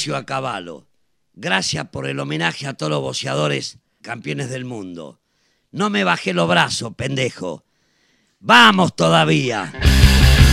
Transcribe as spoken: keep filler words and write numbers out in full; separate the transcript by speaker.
Speaker 1: Horacio Acabalo. Gracias por el homenaje a todos los boxeadores campeones del mundo. No me bajé los brazos, pendejo. ¡Vamos todavía!